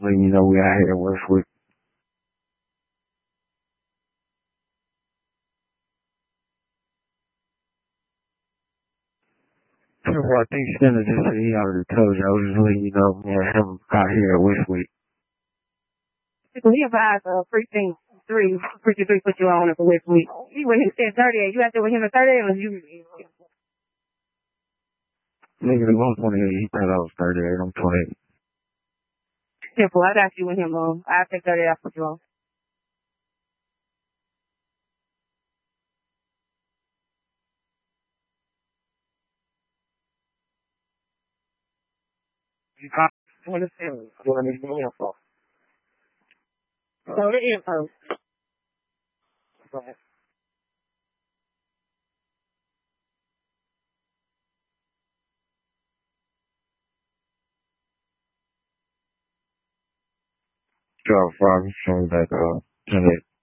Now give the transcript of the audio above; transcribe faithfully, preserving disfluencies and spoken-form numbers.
letting you know we out here at Westwood. Well, I think Santa just said he already told you. I was just letting you know me and him out here at Westwood. We advised uh, precinct three, precinct three put you on it for Westwood. You with him at thirty-eight. You out there with him at thirty-eight or you? Nigga, I'm twenty-eight. He thought I was thirty-eight. I'm twenty-eight. Simple. I got you with him on. I'll take thirty-eight. I'll put you on. You got What is it? what I need the info. So the info. Go ahead. Drop five, showing back, uh, twenty-eight.